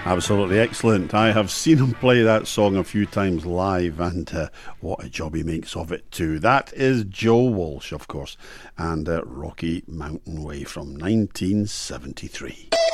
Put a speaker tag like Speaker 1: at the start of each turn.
Speaker 1: Absolutely excellent. I have seen him play that song a few times live, and what a job he makes of it too. That is Joe Walsh, of course, and Rocky Mountain Way from 1973.